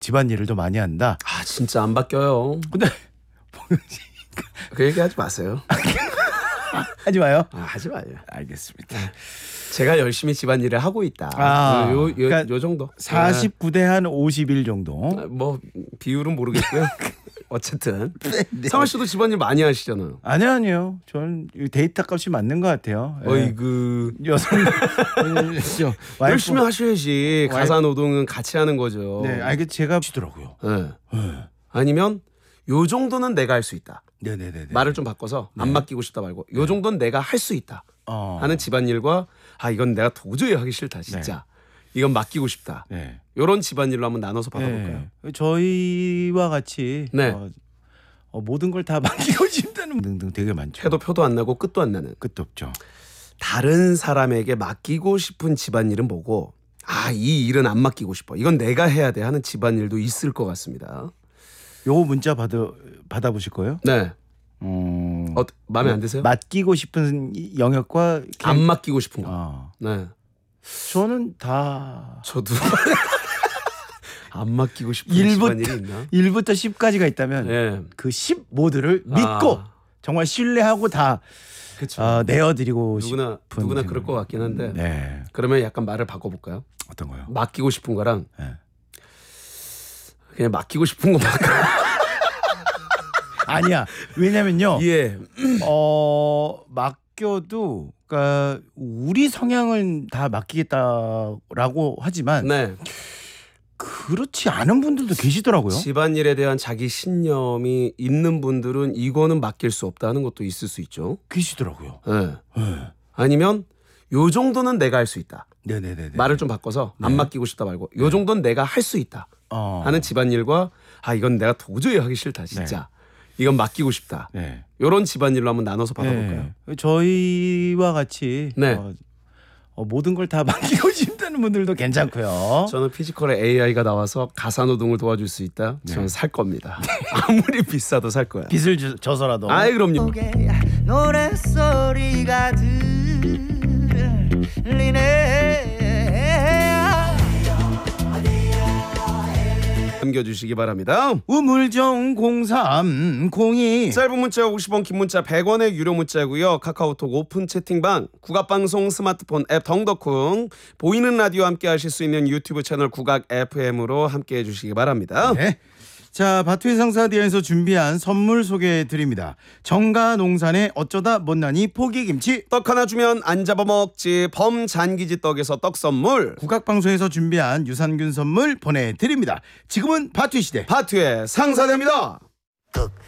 집안일을 더 많이 한다. 아 진짜 안 바뀌어요. 근데 그 얘기하지 마세요. 하지 마요. 하지 마요. 알겠습니다. 제가 열심히 집안일을 하고 있다. 그러니까 요 정도. 49대 한 51 정도. 뭐 비율은 모르겠고요. 어쨌든 네. 상원 씨도 집안일 많이 하시잖아요. 아니요. 저는 데이터 값이 맞는 것 같아요. 어이구. 여성 열심히 하셔야지. 와이프. 가사 노동은 같이 하는 거죠. 네, 알겠 제가 하시더라고요. 네. 아니면 요 정도는 내가 할 수 있다. 네네네. 말을 좀 바꿔서 안 맡기고 싶다 말고 요 정도는 내가 할 수 있다 하는 집안일과 이건 내가 도저히 하기 싫다 진짜. 이건 맡기고 싶다. 네. 요런 집안일로 한번 나눠서 받아볼까요? 네. 저희와 같이 네. 모든 걸 다 맡기고 싶다는 등등 되게 많죠. 해도 표도 안 나고 끝도 안 나는. 끝도 없죠. 다른 사람에게 맡기고 싶은 집안일은 뭐고 이 일은 안 맡기고 싶어. 이건 내가 해야 돼 하는 집안일도 있을 것 같습니다. 요거 문자 받아보실 거예요? 네. 마음에 안 드세요? 맡기고 싶은 영역과 안 맡기고 싶은 거. 네. 저는 다 저도 안 맡기고 싶은 집안일이 있나? 1부터 10까지가 있다면 네. 그 10 모두를 믿고 정말 신뢰하고 다 그렇죠. 내어드리고 누구나 싶은 그럴 것 같긴 한데. 네. 그러면 약간 말을 바꿔볼까요? 어떤 거요? 맡기고 싶은 거랑 네. 그냥 맡기고 싶은 거 맡겨. 아니야. 왜냐면요. 예. 맡겨도 그러니까 우리 성향은 다 맡기겠다라고 하지만 네. 그렇지 않은 분들도 계시더라고요. 집안일에 대한 자기 신념이 있는 분들은 이거는 맡길 수 없다는 것도 있을 수 있죠. 계시더라고요. 네. 네. 아니면 요 정도는 내가 할 수 있다. 네네네. 말을 좀 바꿔서 안 맡기고 싶다 말고 요 정도는 내가 할 수 있다 하는 집안일과 이건 내가 도저히 하기 싫다 진짜. 이건 맡기고 싶다. 네. 요런 집안일로 한번 나눠서 받아볼까요? 네. 저희와 같이 네. 모든 걸 다 맡기고 싶다는 분들도 괜찮고요. 저는 피지컬에 AI가 나와서 가사 노동을 도와줄 수 있다. 저는 살 겁니다. 아무리 비싸도 살 거야. 빚을 져서라도. 그럼요. 노랫소리가 들리네. 남겨주시기 바랍니다. 우물정 0302 짧은 문자 50원, 긴 문자 100원의 유료 문자고요. 카카오톡 오픈 채팅방, 국악방송 스마트폰 앱 덩덕쿵, 보이는 라디오 함께 하실 수 있는 유튜브 채널 국악 FM으로 함께 해주시기 바랍니다. 네. 자, 바투의 상사디아에서 준비한 선물 소개해 드립니다. 정가농산의 어쩌다 못난이 포기김치, 떡 하나 주면 안 잡아먹지 범잔기지 떡에서 떡 선물, 국악방송에서 준비한 유산균 선물 보내드립니다. 지금은 바투의 시대. 바투의 상사됩니다. 뚝